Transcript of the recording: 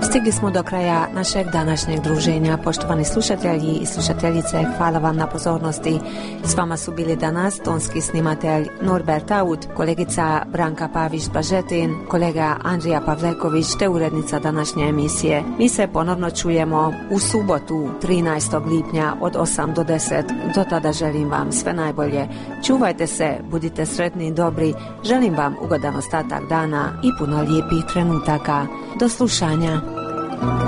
Stigli smo do kraja našeg današnjeg druženja. Poštovani slušatelji i slušateljice, hvala vam na pozornosti. S vama su bili danas tonski snimatelj Norbert Aud, kolegica Branka Pavić-Bažetin, kolega Andrija Pavleković te urednica današnje emisije. Mi se ponovno čujemo u subotu 13. lipnja od 8 do 10. Do tada želim vam sve najbolje. Čuvajte se, budite sretni i dobri. Želim vam ugodan ostatak dana i puno lijepih trenutaka. Do slušanja.